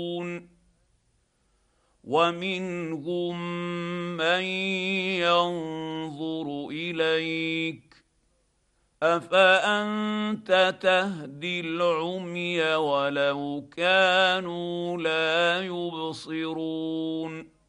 ومنهم من ينظر اليك افانت تهدي العمي ولو كانوا لا يبصرون